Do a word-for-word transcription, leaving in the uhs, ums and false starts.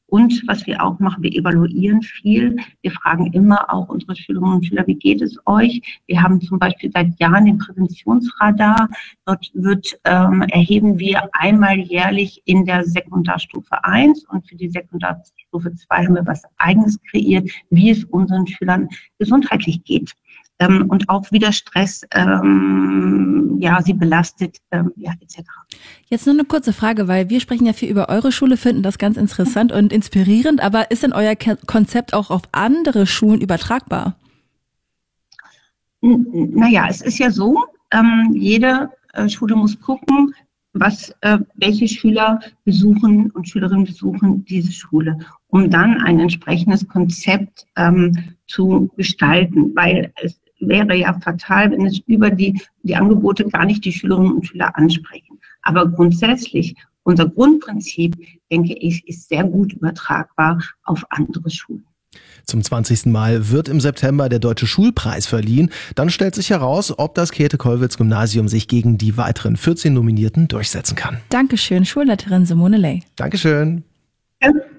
Und was wir auch machen, wir evaluieren viel. Wir fragen immer auch unsere Schülerinnen und Schüler, wie geht es euch? Wir haben zum Beispiel seit Jahren den Präventionsradar. Dort wird, ähm, erheben wir einmal jährlich in der Sekundarstufe eins und für die Sekundarstufe zwei haben wir was Eigenes kreiert, wie es unseren Schülern gesundheitlich geht. Ähm, und auch wieder Stress, ähm, ja, sie belastet, ähm, ja, et cetera. Jetzt nur eine kurze Frage, weil wir sprechen ja viel über eure Schule, finden das ganz interessant und inspirierend, aber ist denn euer Konzept auch auf andere Schulen übertragbar? N- Naja, es ist ja so, ähm, jede äh, Schule muss gucken, was, äh, welche Schüler besuchen und Schülerinnen besuchen diese Schule, um dann ein entsprechendes Konzept ähm, zu gestalten, weil es wäre ja fatal, wenn es über die, die Angebote gar nicht die Schülerinnen und Schüler ansprechen. Aber grundsätzlich, unser Grundprinzip, denke ich, ist sehr gut übertragbar auf andere Schulen. Zum zwanzigsten Mal wird im September der Deutsche Schulpreis verliehen. Dann stellt sich heraus, ob das Käthe-Kollwitz-Gymnasium sich gegen die weiteren vierzehn Nominierten durchsetzen kann. Dankeschön, Schulleiterin Simone Ley. Dankeschön. Ja.